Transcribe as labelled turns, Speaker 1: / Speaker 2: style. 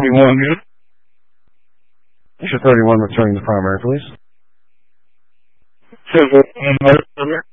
Speaker 1: 31 good.
Speaker 2: Issue 31 returning the primary, please.
Speaker 1: Says